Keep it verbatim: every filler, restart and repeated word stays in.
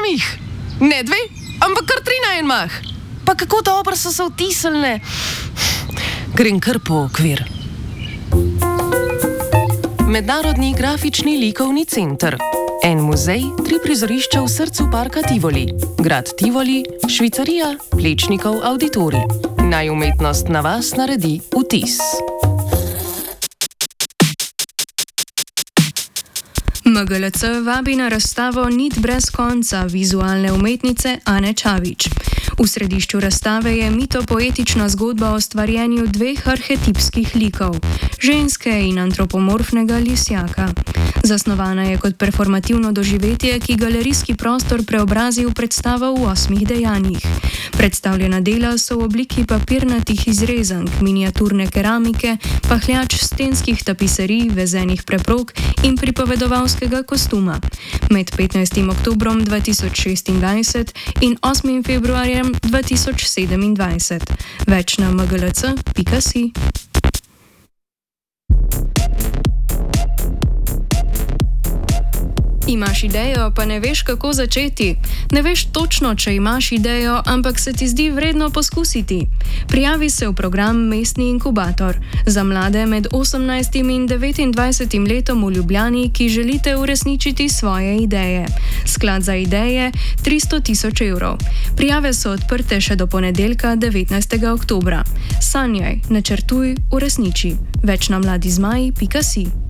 samih. Ne dve, ampak kar tri na en mah. Pa kako dobro so se vtisnile. Grem kar po okvir. Mednarodni grafični likovni center. En muzej, tri prizorišča v srcu parka Tivoli. Grad Tivoli, Švicarija, Plečnikov auditorij. Naj umetnost na vas naredi vtis. M G L C vabi na razstavo Nit brez konca vizualne umetnice Ane Čavič. V središču razstave je mitopoetična zgodba o stvarjenju dveh arhetipskih likov, ženske in antropomorfnega lisjaka. Zasnovana je kot performativno doživetje, ki galerijski prostor preobrazi v predstavo v osmih dejanjih. Predstavljena dela so v obliki papirnatih izrezank, miniaturne keramike, pahljač stenskih tapiserij, vezenih preprog in pripovedovalskega kostuma. Med petnajstim oktobrom dva tisoč šestindvajset in osmim februarjem dva tisoč sedemindvajset. Več na m g l c pika si. Imaš idejo, pa ne veš, kako začeti? Ne veš točno, če imaš idejo, ampak se ti zdi vredno poskusiti? Prijavi se v program Mestni inkubator za mlade med osemnajstim in devetindvajsetim letom v Ljubljani, ki želite uresničiti svoje ideje. Sklad za ideje tristo tisoč evrov. Prijave so odprte še do ponedeljka devetnajstega oktobra. Sanjaj, načrtuj, uresniči. Več na mladizmaji pika si.